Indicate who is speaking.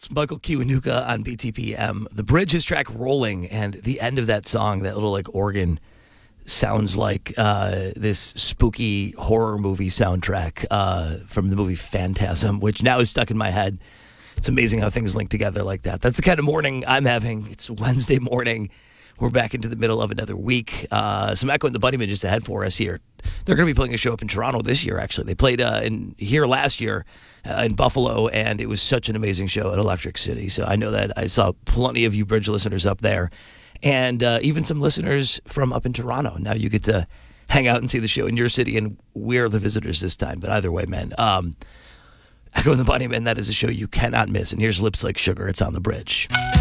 Speaker 1: It's Michael Kiwanuka on BTPM. The bridge is track rolling, and the end of that song, that little like organ, sounds like this spooky horror movie soundtrack from the movie Phantasm, which now is stuck in my head. It's amazing how things link together like that. That's the kind of morning I'm having. It's Wednesday morning. We're back into the middle of another week. Some Echo and the Bunnymen just ahead for us here. They're going to be playing a show up in Toronto this year, actually. They played here last year in Buffalo, and it was such an amazing show at Electric City. So I know that I saw plenty of you Bridge listeners up there, and even some listeners from up in Toronto. Now you get to hang out and see the show in your city, and we're the visitors this time. But either way, man, Echo and the Bunnymen, that is a show you cannot miss. And here's Lips Like Sugar. It's on the Bridge.